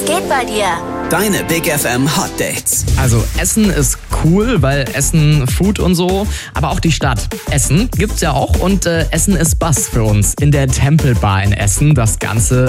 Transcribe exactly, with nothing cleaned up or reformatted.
geht bei dir? Deine Big F M Hot Dates. Also Essen ist cool, weil Essen, Food und so, aber auch die Stadt. Essen gibt's ja auch und äh, Essen ist Bass für uns. In der Tempelbar in Essen, das Ganze